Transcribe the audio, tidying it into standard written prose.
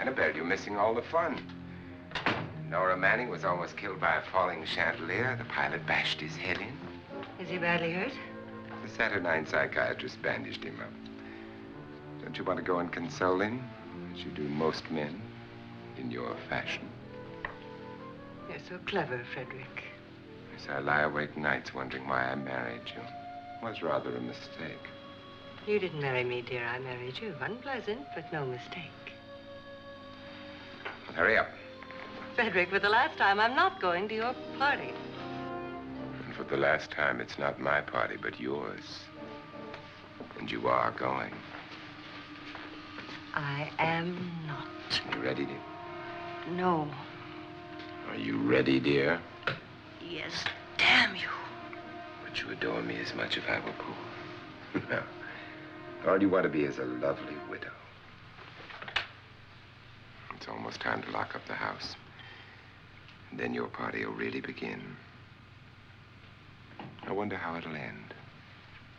Annabelle, you're missing all the fun. Nora Manning was almost killed by a falling chandelier. The pilot bashed his head in. Is he badly hurt? The Saturnine psychiatrist bandaged him up. Don't you want to go and console him, as you do most men, in your fashion? You're so clever, Frederick. Yes, I lie awake nights wondering why I married you. It was rather a mistake. You didn't marry me, dear. I married you. Unpleasant, but no mistake. Well, hurry up. Frederick, for the last time, I'm not going to your party. And for the last time, it's not my party, but yours. And you are going. I am not. You ready, dear? No. Are you ready, dear? Yes, damn you. Would you adore me as much if I were poor? No. All you want to be is a lovely widow. It's almost time to lock up the house. And then your party will really begin. I wonder how it'll end.